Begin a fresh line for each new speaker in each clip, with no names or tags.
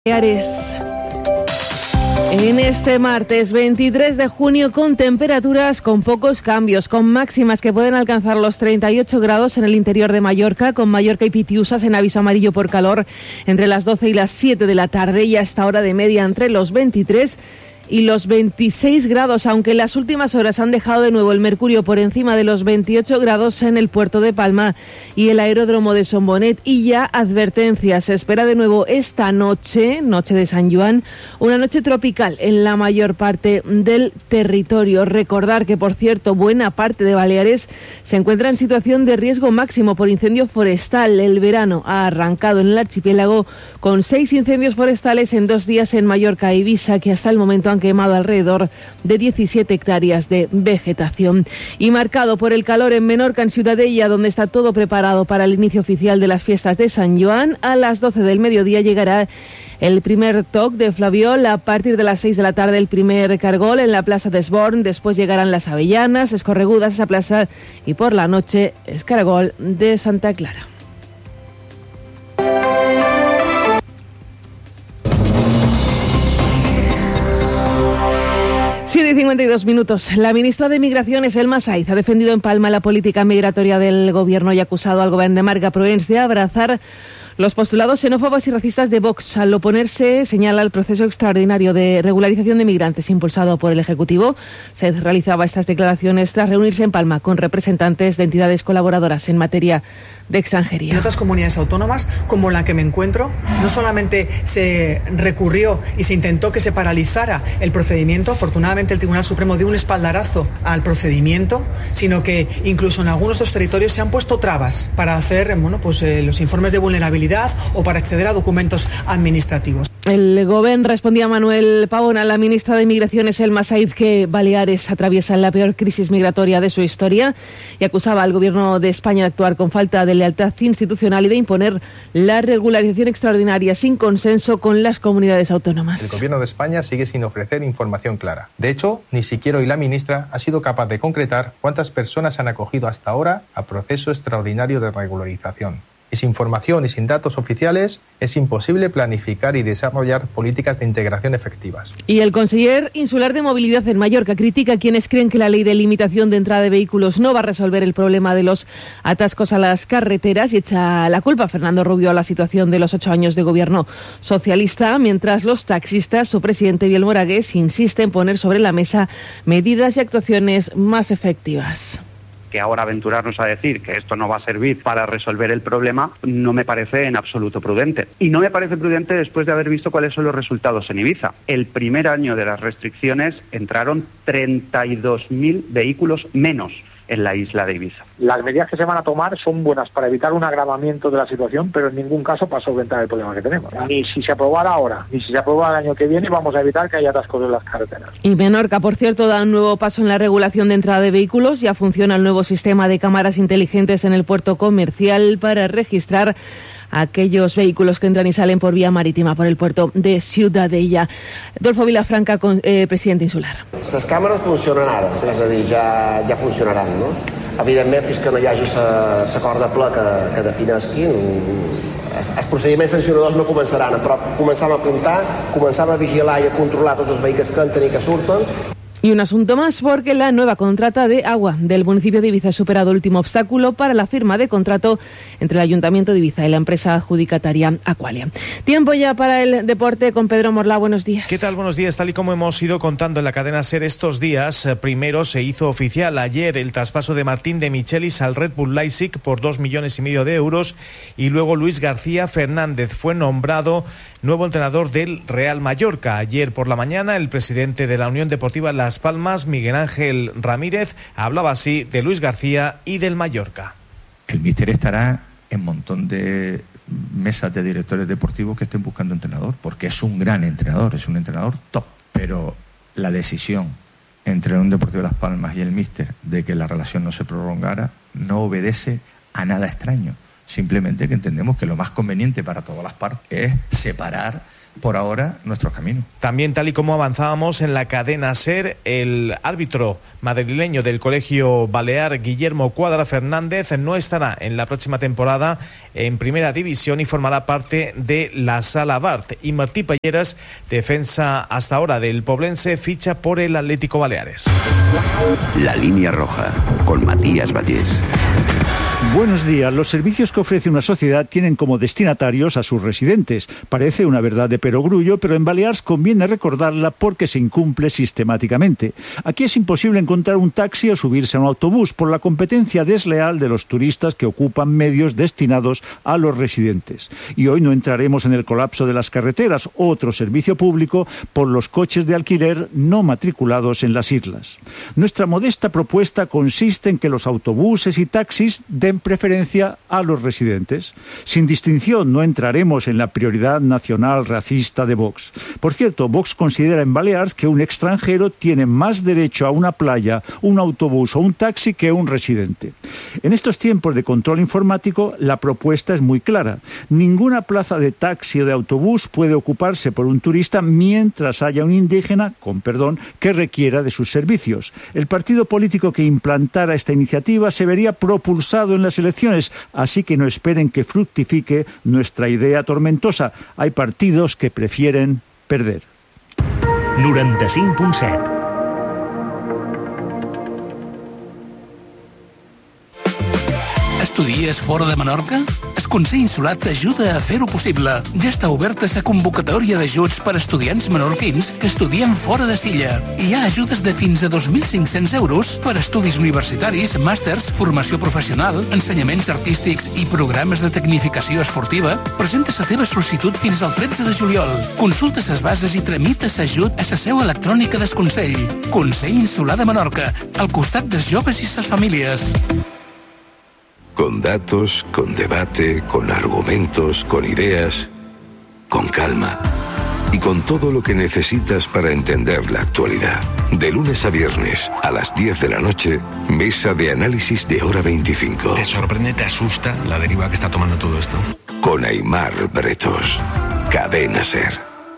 Baleares. En este martes 23 de junio con temperaturas con pocos cambios, con máximas que pueden alcanzar los 38 grados en el interior de Mallorca, con Mallorca y Pitiusas en aviso amarillo por calor entre las 12 y las 7 de la tarde y hasta hora de media entre los 23 y los 26 grados, aunque en las últimas horas han dejado de nuevo el mercurio por encima de los 28 grados en el puerto de Palma y el aeródromo de Son Bonet. Y ya advertencias, se espera de nuevo esta noche de San Joan, una noche tropical en la mayor parte del territorio. Recordar que, por cierto, buena parte de Baleares se encuentra en situación de riesgo máximo por incendio forestal. El verano ha arrancado en el archipiélago con 6 incendios forestales en 2 días en Mallorca e Ibiza, que hasta el momento han quemado alrededor de 17 hectáreas de vegetación. Y marcado por el calor en Menorca, en Ciutadella, donde está todo preparado para el inicio oficial de las fiestas de San Joan, a las 12 del mediodía llegará el primer toc de Flabiol. A partir de las 6 de la tarde el primer cargol en la plaza de Esborn, después llegarán las avellanas, escorregudas a esa plaza y por la noche escargol de Santa Clara. Y 52 minutos. La ministra de Migraciones, Elma Saiz, ha defendido en Palma la política migratoria del gobierno y ha acusado al gobierno de Marga Proens de abrazar los postulados xenófobos y racistas de Vox al oponerse, señala, el proceso extraordinario de regularización de migrantes impulsado por el Ejecutivo. Saiz realizaba estas declaraciones tras reunirse en Palma con representantes de entidades colaboradoras en materia de extranjería.
En otras comunidades autónomas, como la que me encuentro, no solamente se recurrió y se intentó que se paralizara el procedimiento, afortunadamente el Tribunal Supremo dio un espaldarazo al procedimiento, sino que incluso en algunos de estos territorios se han puesto trabas para hacer los informes de vulnerabilidad o para acceder a documentos administrativos.
El Gobierno respondía a Manuel Pavón, a la ministra de Migraciones, Elma Saiz, que Baleares atraviesa la peor crisis migratoria de su historia y acusaba al Gobierno de España de actuar con falta de lealtad institucional y de imponer la regularización extraordinaria sin consenso con las comunidades autónomas.
El Gobierno de España sigue sin ofrecer información clara. De hecho, ni siquiera hoy la ministra ha sido capaz de concretar cuántas personas han acogido hasta ahora a proceso extraordinario de regularización. Y sin información y sin datos oficiales es imposible planificar y desarrollar políticas de integración efectivas.
Y el conseller insular de Movilidad en Mallorca critica a quienes creen que la ley de limitación de entrada de vehículos no va a resolver el problema de los atascos a las carreteras y echa la culpa a Fernando Rubio a la situación de los 8 años de gobierno socialista, mientras los taxistas, su presidente Biel Moragués, insiste en poner sobre la mesa medidas y actuaciones más efectivas.
Que ahora aventurarnos a decir que esto no va a servir para resolver el problema no me parece en absoluto prudente. Y no me parece prudente después de haber visto cuáles son los resultados en Ibiza. El primer año de las restricciones entraron 32.000 vehículos menos en la isla de Ibiza.
Las medidas que se van a tomar son buenas para evitar un agravamiento de la situación, pero en ningún caso para solventar el problema que tenemos. Ni si se aprobara ahora, ni si se aprobara el año que viene, vamos a evitar que haya atascos en las carreteras.
Y Menorca, por cierto, da un nuevo paso en la regulación de entrada de vehículos. Ya funciona el nuevo sistema de cámaras inteligentes en el puerto comercial para registrar aquellos vehículos que entran y salen por vía marítima por el puerto de Ciutadella. Adolfo Vilafranca, presidente insular.
Les càmeres funcionen ara, és a dir, ja funcionaran, no? Evidentment, fins que no hi hagi l'acord de ple que definisqui, els procediments sancionadors no començaran, però començam a apuntar, començam a vigilar i a controlar tots els vehicles que entren i que surten.
Y un asunto más, porque la nueva contrata de agua del municipio de Ibiza ha superado el último obstáculo para la firma de contrato entre el Ayuntamiento de Ibiza y la empresa adjudicataria Aqualia. Tiempo ya para el deporte con Pedro Morlá. Buenos días.
¿Qué tal? Buenos días. Tal y como hemos ido contando en la cadena SER estos días, primero se hizo oficial ayer el traspaso de Martín de Michelis al Red Bull Leipzig por 2,5 millones de euros y luego Luis García Fernández fue nombrado nuevo entrenador del Real Mallorca. Ayer por la mañana el presidente de la Unión Deportiva Las Palmas, Miguel Ángel Ramírez, hablaba así de Luis García y del Mallorca.
El míster estará en un montón de mesas de directores deportivos que estén buscando entrenador, porque es un gran entrenador, es un entrenador top. Pero la decisión entre la Unión Deportiva Las Palmas y el míster de que la relación no se prolongara no obedece a nada extraño. Simplemente que entendemos que lo más conveniente para todas las partes es separar por ahora nuestros caminos.
También, tal y como avanzábamos en la cadena SER, el árbitro madrileño del Colegio Balear, Guillermo Cuadra Fernández, no estará en la próxima temporada en Primera División y formará parte de la Sala Bart. Y Martí Palleras, defensa hasta ahora del Poblense, ficha por el Atlético Baleares.
La línea roja, con Matías Vallés.
Buenos días. Los servicios que ofrece una sociedad tienen como destinatarios a sus residentes. Parece una verdad de perogrullo, pero en Baleares conviene recordarla porque se incumple sistemáticamente. Aquí es imposible encontrar un taxi o subirse a un autobús por la competencia desleal de los turistas que ocupan medios destinados a los residentes. Y hoy no entraremos en el colapso de las carreteras, otro servicio público, por los coches de alquiler no matriculados en las islas. Nuestra modesta propuesta consiste en que los autobuses y taxis den preferencia a los residentes. Sin distinción, no entraremos en la prioridad nacional racista de Vox. Por cierto, Vox considera en Baleares que un extranjero tiene más derecho a una playa, un autobús o un taxi que un residente. En estos tiempos de control informático, la propuesta es muy clara. Ninguna plaza de taxi o de autobús puede ocuparse por un turista mientras haya un indígena, con perdón, que requiera de sus servicios. El partido político que implantara esta iniciativa se vería propulsado en las elecciones, así que no esperen que fructifique nuestra idea tormentosa. Hay partidos que prefieren perder.
95.7.
Estudies fora de Menorca? El Consell Insular t'ajuda a fer-ho possible. Ja està oberta la convocatòria d'ajuts per a estudiants menorquins que estudien fora de Silla. Hi ha ajudes de fins a 2.500 euros per a estudis universitaris, màsters, formació professional, ensenyaments artístics i programes de tecnificació esportiva. Presenta la teva sol·licitud fins al 13 de juliol. Consulta les bases i tramita l'ajut a la seu electrònica del Consell. Consell Insular de Menorca, al costat dels joves i les famílies.
Con datos, con debate, con argumentos, con ideas, con calma y con todo lo que necesitas para entender la actualidad. De lunes a viernes a las 10 de la noche, mesa de análisis de Hora 25.
¿Te sorprende, te asusta la deriva que está tomando todo esto?
Con Aimar Bretos. Cadena SER.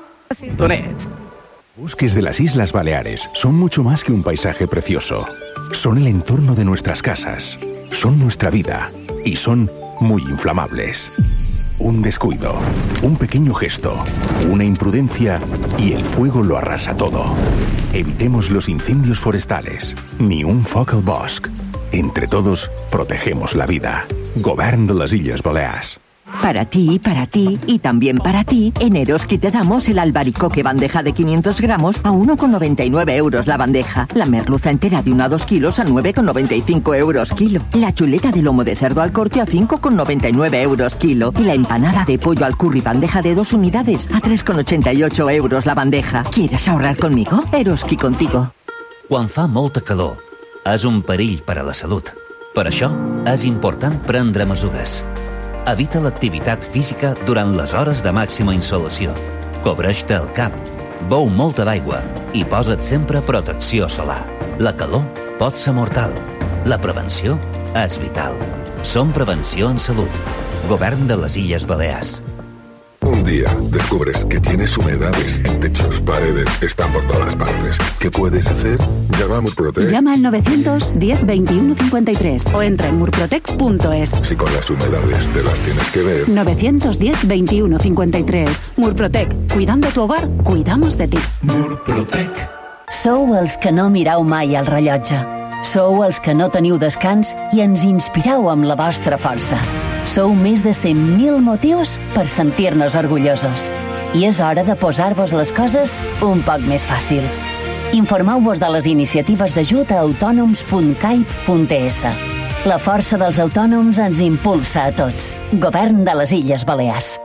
Bosques de las Islas Baleares son mucho más que un paisaje precioso. Son el entorno de nuestras casas. Son nuestra vida y son muy inflamables. Un descuido, un pequeño gesto, una imprudencia y el fuego lo arrasa todo. Evitemos los incendios forestales, ni un foc al bosc. Entre todos, protegemos la vida. Govern de las Illes Balears.
Para ti y también para ti, en Eroski te damos el albaricoque bandeja de 500 gramos a 1,99 euros la bandeja. La merluza entera de 1 a 2 kilos a 9,95 euros kilo. La chuleta de lomo de cerdo al corte a 5,99 euros kilo. Y la empanada de pollo al curry bandeja de 2 unidades a 3,88 euros la bandeja. ¿Quieres ahorrar conmigo? Eroski contigo.
Quan fa molta calor, és un perill per a la salut. Per això, és important prendre mesures. Evita l'activitat física durant les hores de màxima insolació. Cobreix-te el cap, beu molta d'aigua i posa't sempre protecció solar. La calor pot ser mortal. La prevenció és vital. Som Prevenció en Salut. Govern de les Illes Balears.
Un día descubres que tienes humedades en techos, paredes, están por todas partes. ¿Qué puedes hacer? Llama a Murprotec.
Llama al 910 21 53 o entra en murprotec.es.
Si con las humedades te las tienes que ver.
910 21 53. Murprotec. Cuidando tu hogar, cuidamos de ti.
Murprotec.
Sou els que no mireu mai el rellotge. Sou els que no teniu descans i ens inspireu amb la vostra força. Sou més de 100.000 motius per sentir-nos orgullosos. I és hora de posar-vos les coses un poc més fàcils. Informeu-vos de les iniciatives d'ajut a autònoms.caip.es. La força dels autònoms ens impulsa a tots. Govern de les Illes Balears.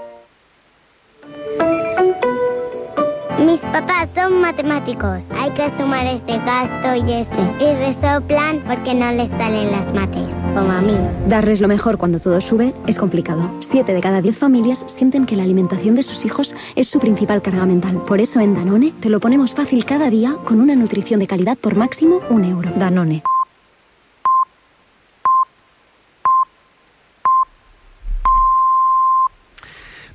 Mis papás son matemáticos. Hay que sumar este gasto y este. Y resoplan porque no les salen las mates, como a mí.
Darles lo mejor cuando todo sube es complicado. 7 de cada 10 familias sienten que la alimentación de sus hijos es su principal carga mental. Por eso en Danone te lo ponemos fácil cada día con una nutrición de calidad por máximo 1 euro. Danone.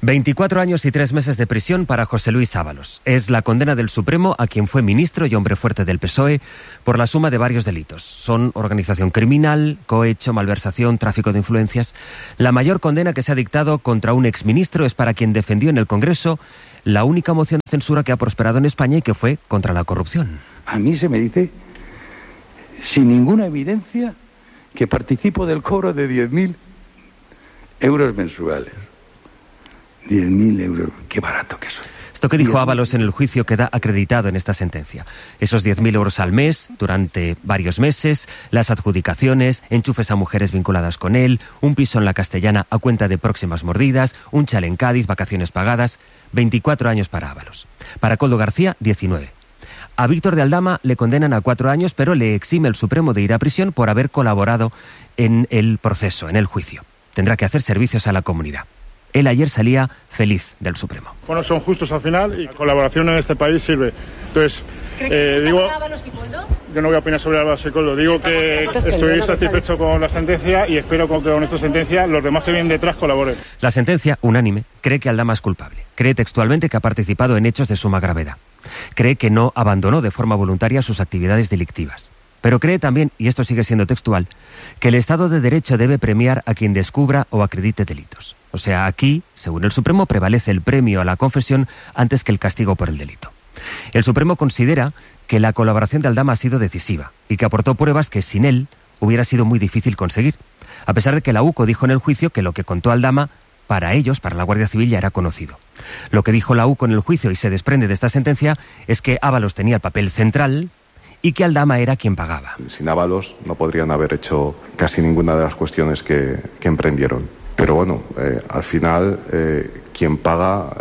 24 años y 3 meses de prisión para José Luis Ábalos. Es la condena del Supremo a quien fue ministro y hombre fuerte del PSOE por la suma de varios delitos. Son organización criminal, cohecho, malversación, tráfico de influencias. La mayor condena que se ha dictado contra un exministro es para quien defendió en el Congreso la única moción de censura que ha prosperado en España y que fue contra la corrupción.
A mí se me dice, sin ninguna evidencia, que participo del cobro de 10.000 euros mensuales. 10.000 euros, qué barato que soy.
Esto que dijo Ábalos en el juicio queda acreditado en esta sentencia. Esos 10.000 euros al mes, durante varios meses, las adjudicaciones, enchufes a mujeres vinculadas con él, un piso en la Castellana a cuenta de próximas mordidas, un chale en Cádiz, vacaciones pagadas. 24 años para Ábalos. Para Koldo García, 19. A Víctor de Aldama le condenan a 4 años, pero le exime el Supremo de ir a prisión por haber colaborado en el proceso, en el juicio. Tendrá que hacer servicios a la comunidad. Él ayer salía feliz del Supremo.
Bueno, son justos al final y la colaboración en este país sirve. Entonces, digo, yo no voy a opinar sobre Ábalos y Koldo. Digo que estoy satisfecho con la sentencia y espero que con esta sentencia los demás que vienen detrás colaboren.
La sentencia, unánime, cree que Aldama es culpable. Cree textualmente que ha participado en hechos de suma gravedad. Cree que no abandonó de forma voluntaria sus actividades delictivas. Pero cree también, y esto sigue siendo textual, que el Estado de Derecho debe premiar a quien descubra o acredite delitos. O sea, aquí, según el Supremo, prevalece el premio a la confesión antes que el castigo por el delito. El Supremo considera que la colaboración de Aldama ha sido decisiva y que aportó pruebas que sin él hubiera sido muy difícil conseguir, a pesar de que la UCO dijo en el juicio que lo que contó Aldama, para ellos, para la Guardia Civil, ya era conocido. Lo que dijo la UCO en el juicio y se desprende de esta sentencia es que Ábalos tenía el papel central y que Aldama era quien pagaba.
Sin Ábalos no podrían haber hecho casi ninguna de las cuestiones que emprendieron. Pero bueno, al final quien paga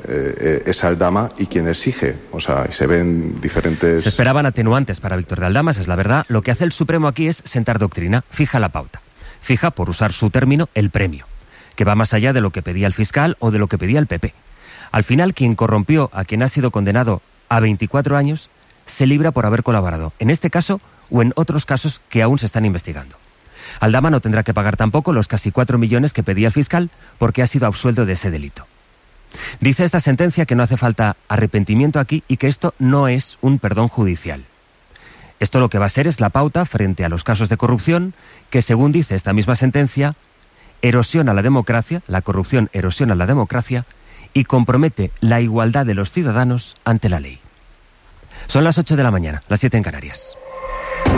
es Aldama y quien exige. O sea, se ven diferentes...
Se esperaban atenuantes para Víctor de Aldama, esa es la verdad. Lo que hace el Supremo aquí es sentar doctrina, fija la pauta. Fija, por usar su término, el premio, que va más allá de lo que pedía el fiscal o de lo que pedía el PP. Al final, quien corrompió a quien ha sido condenado a 24 años se libra por haber colaborado, en este caso o en otros casos que aún se están investigando. Aldama no tendrá que pagar tampoco los casi 4 millones que pedía el fiscal porque ha sido absuelto de ese delito. Dice esta sentencia que no hace falta arrepentimiento aquí y que esto no es un perdón judicial. Esto lo que va a ser es la pauta frente a los casos de corrupción que, según dice esta misma sentencia, erosiona la democracia, la corrupción erosiona la democracia y compromete la igualdad de los ciudadanos ante la ley. Son las 8 de la mañana, las 7 en Canarias.